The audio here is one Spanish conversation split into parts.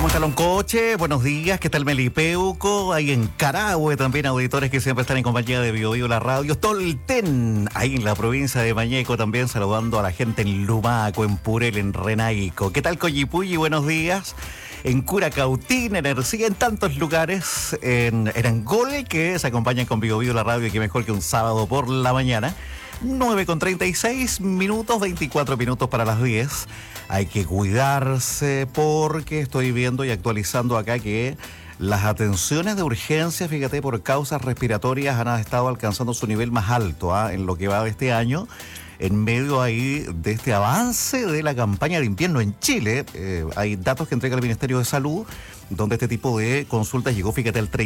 ¿Cómo está Loncoche? Buenos días, ¿qué tal Melipeuco? Ahí en Carahue también auditores que siempre están en compañía de Bio Bio la radio. Tolten, ahí en la provincia de Mañeco también saludando a la gente en Lumaco, en Purel, en Renaico. ¿Qué tal Coyipulli? Buenos días. En Curacautín, en Ercilla, en tantos lugares, en Angol, que se acompañan con Bio Bio la radio, y que mejor que un sábado por la mañana. 9:36 minutos, 24 minutos para las 10. Hay que cuidarse porque estoy viendo y actualizando acá que las atenciones de urgencia, fíjate, por causas respiratorias han estado alcanzando su nivel más alto en lo que va de este año, en medio ahí de este avance de la campaña de invierno en Chile. Hay datos que entrega el Ministerio de Salud, donde este tipo de consultas llegó, fíjate, al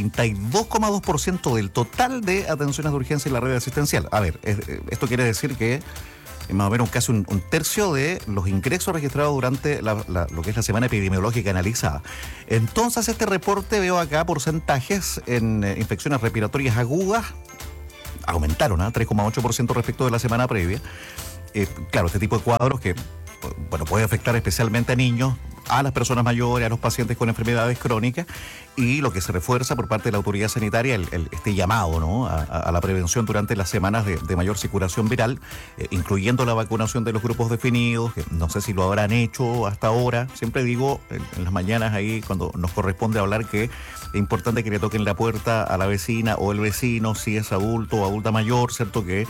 32,2% del total de atenciones de urgencia en la red asistencial. A ver, esto quiere decir que más o menos casi un tercio de los ingresos registrados durante lo que es la semana epidemiológica analizada. Entonces, este reporte, veo acá porcentajes en infecciones respiratorias agudas, aumentaron 3,8% respecto de la semana previa. Claro, este tipo de cuadros que puede afectar especialmente a niños, a las personas mayores, a los pacientes con enfermedades crónicas, y lo que se refuerza por parte de la autoridad sanitaria, este llamado, ¿no?, a la prevención durante las semanas de mayor circulación viral, incluyendo la vacunación de los grupos definidos, que no sé si lo habrán hecho hasta ahora. Siempre digo en las mañanas ahí, cuando nos corresponde hablar, que es importante que le toquen la puerta a la vecina o el vecino, si es adulto o adulta mayor, ¿cierto?, que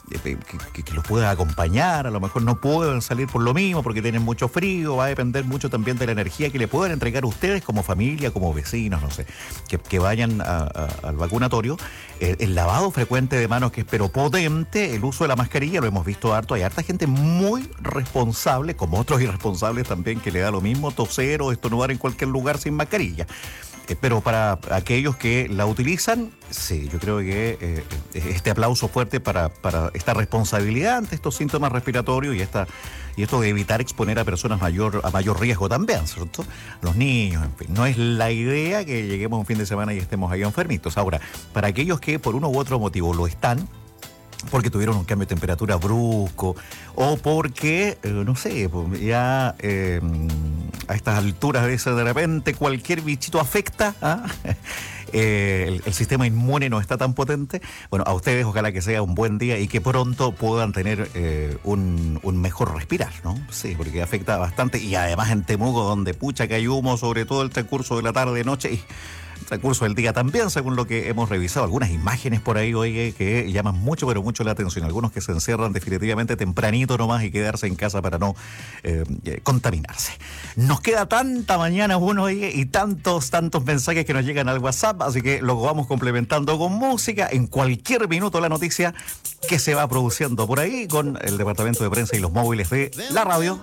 los pueda acompañar. A lo mejor no pueden salir por lo mismo porque tienen mucho frío. Va a depender mucho también de la energía que le puedan entregar ustedes como familia, como vecinos, no sé, que vayan al vacunatorio. El lavado frecuente de manos, que es pero potente. El uso de la mascarilla, lo hemos visto harto. Hay harta gente muy responsable, como otros irresponsables también, que le da lo mismo toser o estornudar en cualquier lugar sin mascarilla. Pero para aquellos que la utilizan, sí, yo creo que este aplauso fuerte para esta responsabilidad ante estos síntomas respiratorios y esto de evitar exponer a personas a mayor riesgo también, ¿cierto? Los niños, en fin. No es la idea que lleguemos un fin de semana y estemos ahí enfermitos. Ahora, para aquellos que por uno u otro motivo lo están, porque tuvieron un cambio de temperatura brusco, o porque, no sé, ya a estas alturas de repente cualquier bichito afecta, el sistema inmune no está tan potente. Bueno, a ustedes ojalá que sea un buen día y que pronto puedan tener un mejor respirar, ¿no? Sí, porque afecta bastante, y además en Temuco, donde pucha que hay humo, sobre todo el transcurso de la tarde, noche y transcurso del día también, según lo que hemos revisado. Algunas imágenes por ahí, oye, que llaman mucho, pero mucho la atención. Algunos que se encierran definitivamente tempranito nomás y quedarse en casa para no contaminarse. Nos queda tanta mañana, oye, y tantos mensajes que nos llegan al WhatsApp, así que lo vamos complementando con música. En cualquier minuto la noticia que se va produciendo por ahí con el departamento de prensa y los móviles de la radio.